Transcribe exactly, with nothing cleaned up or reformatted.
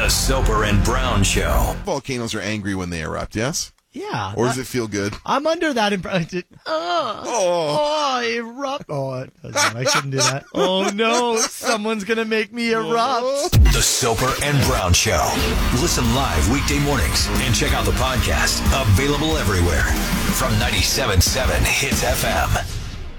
The Soper and Brown Show. Volcanoes are angry when they erupt, yes? Yeah. Or that, does it feel good? I'm under that impression. Oh, Oh. oh, erupt. Oh, it doesn't. I shouldn't do that. Oh, no. Someone's going to make me erupt. The Soper and Brown Show. Listen live weekday mornings and check out the podcast. Available everywhere from ninety-seven point seven Hits F M.